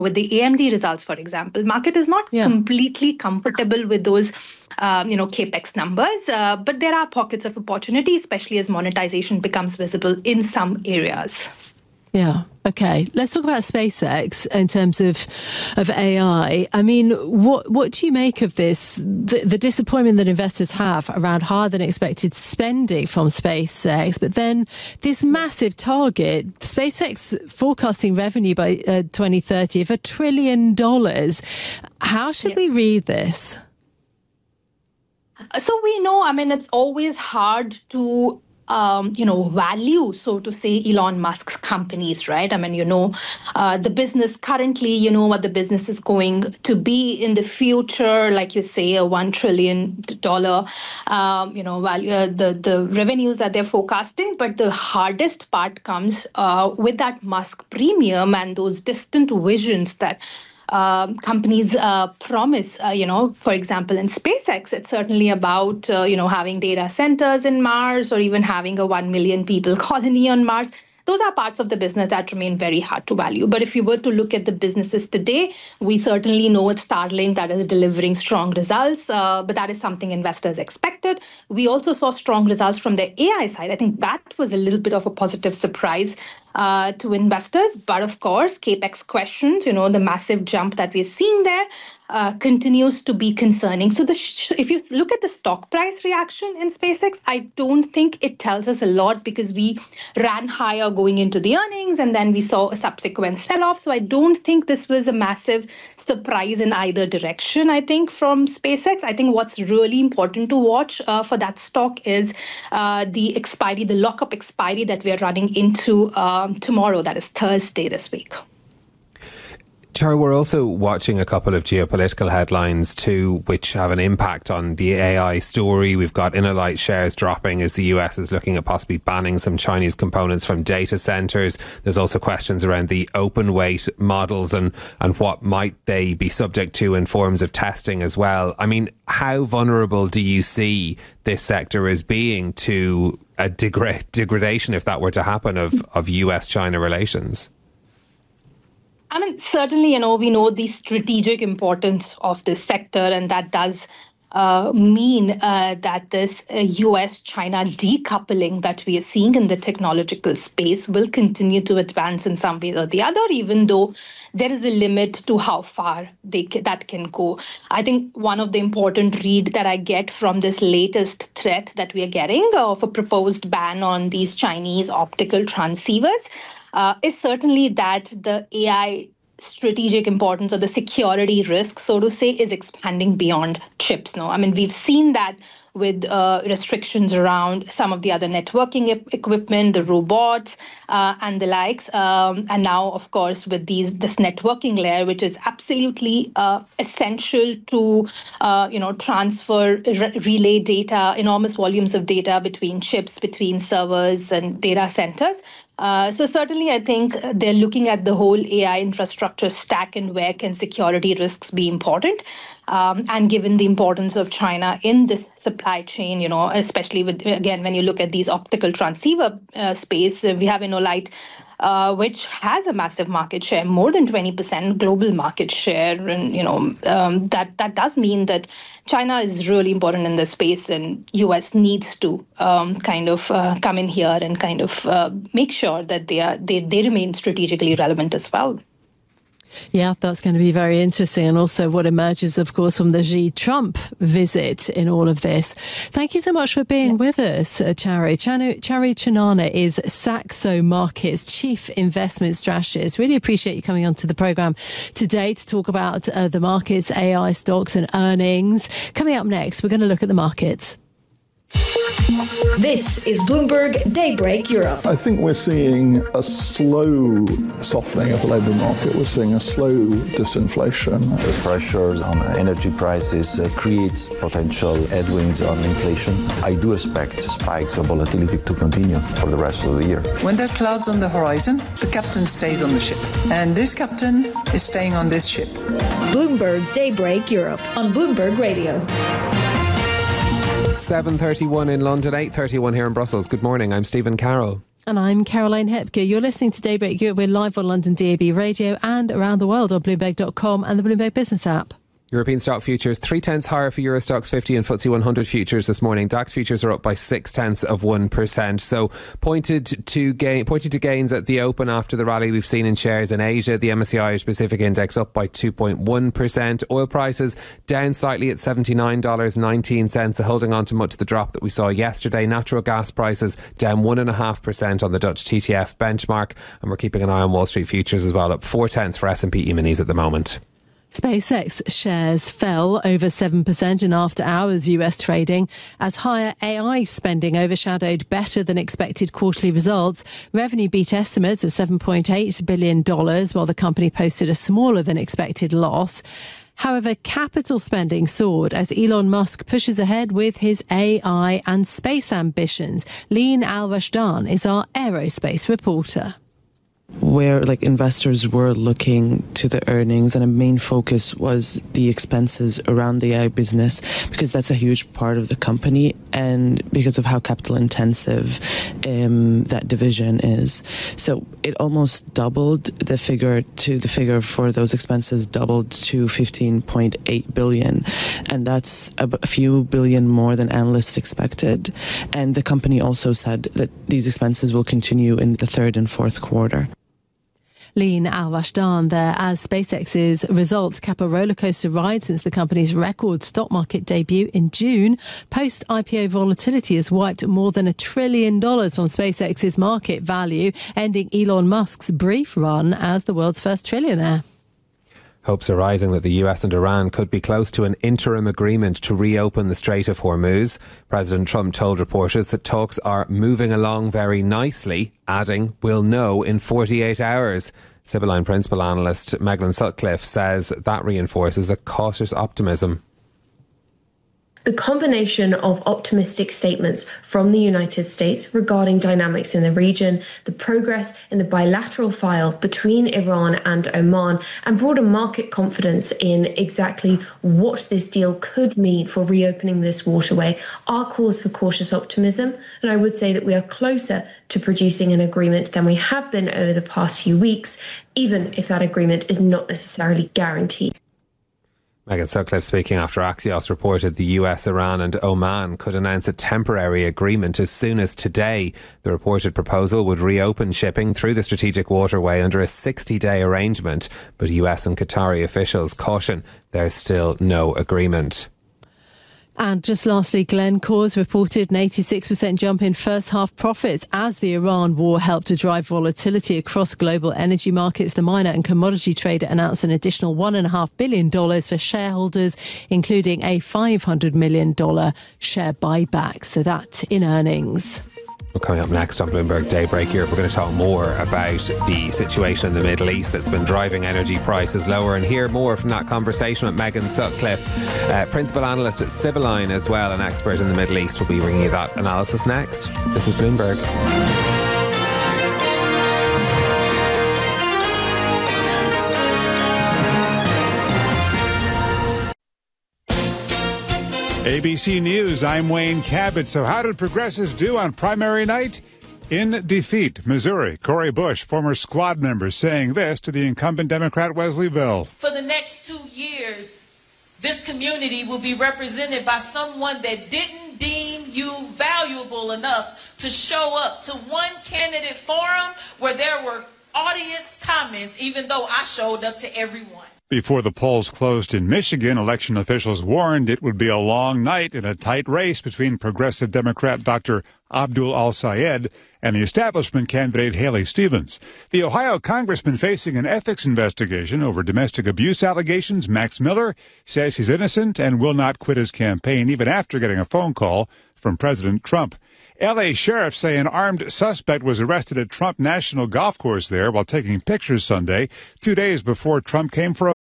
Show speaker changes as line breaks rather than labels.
with the AMD results, for example, market is not completely comfortable with those, capex numbers, but there are pockets of opportunity, especially as monetization becomes visible in some areas.
Yeah. Okay. Let's talk about SpaceX in terms of AI. I mean, what do you make of this? The disappointment that investors have around higher than expected spending from SpaceX, but then this massive target, SpaceX forecasting revenue by 2030 of $1 trillion. How should we read this?
So we know, it's always hard to value, so to say, Elon Musk's companies, right? The business currently, what the business is going to be in the future, like you say, a $1 trillion, value, the revenues that they're forecasting. But the hardest part comes with that Musk premium and those distant visions that companies promise, for example, in SpaceX, it's certainly about, having data centers in Mars or even having a 1 million people colony on Mars. Those are parts of the business that remain very hard to value. But if you were to look at the businesses today, we certainly know it's Starlink that is delivering strong results, but that is something investors expected. We also saw strong results from the AI side. I think that was a little bit of a positive surprise to investors. But of course, capex questions, the massive jump that we're seeing there continues to be concerning. So if you look at the stock price reaction in SpaceX, I don't think it tells us a lot because we ran higher going into the earnings and then we saw a subsequent sell-off. So I don't think this was a massive surprise in either direction, I think, from SpaceX. I think what's really important to watch for that stock is the lockup expiry that we're running into tomorrow, that is Thursday this week.
Char, we're also watching a couple of geopolitical headlines too, which have an impact on the AI story. We've got InnoLight shares dropping as the US is looking at possibly banning some Chinese components from data centres. There's also questions around the open weight models and what might they be subject to in forms of testing as well. I mean, how vulnerable do you see this sector as being to a degradation, if that were to happen, of US-China relations?
Certainly, we know the strategic importance of this sector, and that does mean that this US-China decoupling that we are seeing in the technological space will continue to advance in some way or the other, even though there is a limit to how far that can go. I think one of the important read that I get from this latest threat that we are getting of a proposed ban on these Chinese optical transceivers is certainly that the AI strategic importance or the security risk, so to say, is expanding beyond chips. No, we've seen that with restrictions around some of the other networking equipment, the robots and the likes. And now, of course, with this networking layer, which is absolutely essential to, transfer, relay data, enormous volumes of data between chips, between servers and data centers. So certainly, I think they're looking at the whole AI infrastructure stack and where can security risks be important. And given the importance of China in this supply chain, especially when you look at these optical transceiver space, we have InnoLight, which has a massive market share, more than 20% global market share. And, that does mean that China is really important in this space, and US needs to come in here and make sure that they remain strategically relevant as well.
Yeah, that's going to be very interesting. And also what emerges, of course, from the Xi Trump visit in all of this. Thank you so much for being with us, Chari. Chari Chanana is Saxo Markets Chief Investment Strategist. Really appreciate you coming onto the programme today to talk about the markets, AI stocks and earnings. Coming up next, we're going to look at the markets.
This is Bloomberg Daybreak Europe.
I think we're seeing a slow softening of the labour market. We're seeing a slow disinflation.
The pressure on energy prices creates potential headwinds on inflation. I do expect spikes of volatility to continue for the rest of the year.
When there are clouds on the horizon, the captain stays on the ship. And this captain is staying on this ship.
Bloomberg Daybreak Europe on Bloomberg Radio.
7:31 in London, 8:31 here in Brussels. Good morning, I'm Stephen Carroll.
And I'm Caroline Hepker. You're listening to Daybreak Europe. We're live on London DAB radio and around the world on Bloomberg.com and the Bloomberg Business app.
European stock futures 0.3 higher for Euro Stoxx 50 and FTSE 100 futures this morning. DAX futures are up by 0.6%. So pointed to gains at the open after the rally we've seen in shares in Asia. The MSCI Irish Pacific Index up by 2.1%. Oil prices down slightly at $79.19, holding on to much of the drop that we saw yesterday. Natural gas prices down 1.5% on the Dutch TTF benchmark, and we're keeping an eye on Wall Street futures as well, up 0.4 for S&P E-minis at the moment.
SpaceX shares fell over 7% in after-hours US trading as higher AI spending overshadowed better than expected quarterly results. Revenue beat estimates at $7.8 billion, while the company posted a smaller than expected loss. However, capital spending soared as Elon Musk pushes ahead with his AI and space ambitions. Leen Al-Rashdan is our aerospace reporter.
Where investors were looking to the earnings, and a main focus was the expenses around the AI business, because that's a huge part of the company and because of how capital intensive that division is. So it almost doubled the figure for those expenses doubled to 15.8 billion, and that's a few billion more than analysts expected. And the company also said that these expenses will continue in the third and fourth quarter.
Leen Al-Rashdan there as SpaceX's results cap a rollercoaster ride since the company's record stock market debut in June. Post-IPO volatility has wiped more than $1 trillion from SpaceX's market value, ending Elon Musk's brief run as the world's first trillionaire.
Hopes are rising that the US and Iran could be close to an interim agreement to reopen the Strait of Hormuz. President Trump told reporters that talks are moving along very nicely, adding, "We'll know in 48 hours." Sibylline principal analyst Megan Sutcliffe says that reinforces a cautious optimism.
The combination of optimistic statements from the United States regarding dynamics in the region, the progress in the bilateral file between Iran and Oman, and broader market confidence in exactly what this deal could mean for reopening this waterway are cause for cautious optimism. And I would say that we are closer to producing an agreement than we have been over the past few weeks, even if that agreement is not necessarily guaranteed.
Megan Sutcliffe speaking after Axios reported the US, Iran and Oman could announce a temporary agreement as soon as today. The reported proposal would reopen shipping through the strategic waterway under a 60-day arrangement, but US and Qatari officials caution there's still no agreement.
And just lastly, Glencore's reported an 86% jump in first half profits as the Iran war helped to drive volatility across global energy markets. The miner and commodity trader announced an additional $1.5 billion for shareholders, including a $500 million share buyback. So that in earnings.
Well, coming up next on Bloomberg Daybreak Europe, we're going to talk more about the situation in the Middle East that's been driving energy prices lower, and hear more from that conversation with Megan Sutcliffe, principal analyst at Sibylline as well, an expert in the Middle East. We'll be bringing you that analysis next. This is Bloomberg.
ABC News, I'm Wayne Cabot. So how did progressives do on primary night? In defeat, Missouri. Cori Bush, former squad member, saying this to the incumbent Democrat Wesley Bell.
For the next 2 years, this community will be represented by someone that didn't deem you valuable enough to show up to one candidate forum where there were audience comments, even though I showed up to everyone.
Before the polls closed in Michigan, election officials warned it would be a long night in a tight race between progressive Democrat Dr. Abdul Al-Sayed and the establishment candidate Haley Stevens. The Ohio congressman facing an ethics investigation over domestic abuse allegations, Max Miller, says he's innocent and will not quit his campaign even after getting a phone call from President Trump. L.A. sheriffs say an armed suspect was arrested at Trump National Golf Course there while taking pictures Sunday, 2 days before Trump came for a